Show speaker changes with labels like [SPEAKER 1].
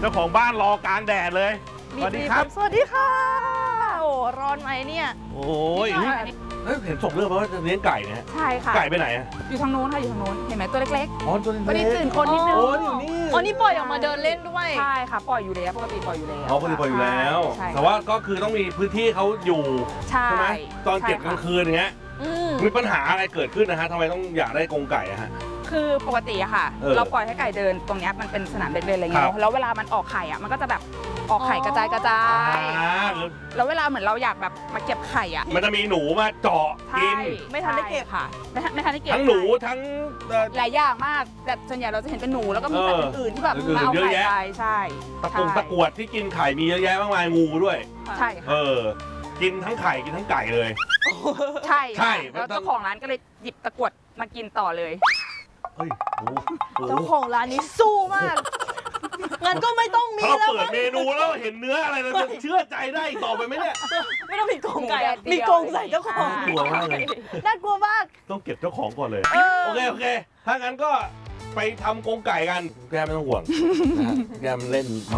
[SPEAKER 1] จ้าของบ้านรอกลางแดดเลยสวัสดีครับ
[SPEAKER 2] สวัสดีค่ะโอ้ร้อนไหมเนี่ย
[SPEAKER 1] โอ้ยเห็นส่งเรื่องมาว่าจะเลี้ยงไก่เนี่ย
[SPEAKER 2] ใช่ค่ะ
[SPEAKER 1] ไก่ไปไหนอะ
[SPEAKER 2] อยู่ทางนู้นค่ะอยู่ทางนู้นเห็นไหมตัวเล็ก
[SPEAKER 1] อ๋อตัว
[SPEAKER 2] ๆวัน
[SPEAKER 1] เล็
[SPEAKER 2] นี้
[SPEAKER 1] ก
[SPEAKER 2] ตื่นคนนิดนึง
[SPEAKER 1] โอ้ยนี่
[SPEAKER 3] อ๋อนี่ปล่อยออกมาเดินเล่นด้วย
[SPEAKER 2] ใช่ค่ะปล่อยอยู่แล้วปกติปล่อยอยู่แล้ว
[SPEAKER 1] เขาปล่อยอยู่แล้ว
[SPEAKER 2] ใช่
[SPEAKER 1] แต่ว่าก็คือต้องมีพื้นที่เขาอยู่
[SPEAKER 2] ใช่
[SPEAKER 1] ใช่ไหมตอนเก็บกลางคืนอย่างเงี้ย มีปัญหาอะไรเกิดขึ้นนะฮะทำไมต้องอยากได้กรงไก่อะฮะ
[SPEAKER 2] คือปกติอะค่ะ เราปล่อยให้ไก่เดินตรงนี้มันเป็นสนามเด็กเล่นอะไรเงี้ยแล้วเวลามันออกไข่อะมันก็จะแบบออกไข่กระจายแล้วเวลาเหมือนเราอยากแบบมาเก็บไข่อะ
[SPEAKER 1] มันจะมีหนูมาเจาะกิน
[SPEAKER 2] ไม่ทันได้เก็บค่ะไม่ทันได้เก็บ
[SPEAKER 1] ทั้งหนูทั้ง
[SPEAKER 2] หลายอย่างมากแต่ส่วนใหญ่เราจะเห็นเป็นหนูแล้วก็มีสัตว์อื่นๆที่แบบมาเอาไข่ไปใช่
[SPEAKER 1] ตะกรวดที่กินไข่มีเยอะแยะมากมายงูด้วย
[SPEAKER 2] ใช่ค่ะ
[SPEAKER 1] กินทั้งไข่กินทั้งไก่เลย
[SPEAKER 2] ใช่
[SPEAKER 1] ใช่
[SPEAKER 2] แล้วเจ้าของร้านก็เลยหยิบตะกรวดมากินต่อเลย
[SPEAKER 1] เฮ้ยโอ้โห
[SPEAKER 3] เจ้าของร้านนี้สู้มาก งั้นก็ไม่ต้องมี
[SPEAKER 1] ถ้าเรา
[SPEAKER 3] แล้ว
[SPEAKER 1] เปิดเมนูแล้วเห็นเนื้ออะไรเราจะเชื่อใจได้ต่อไปไหมเนี่ย
[SPEAKER 3] ไม่ต้องมีกรงไก่
[SPEAKER 2] หมูแดดเดียว
[SPEAKER 3] มีกรงใส่เจ้าของ
[SPEAKER 1] กลัวมากเลย
[SPEAKER 3] น่ากลัวมาก
[SPEAKER 1] ต้องเก็บเจ้าของก่อนเลย โอเคถ้างั้นก็ไปทำกรงไก่กันแกไม่ต้องห่วงนะฮะแกมันเล่น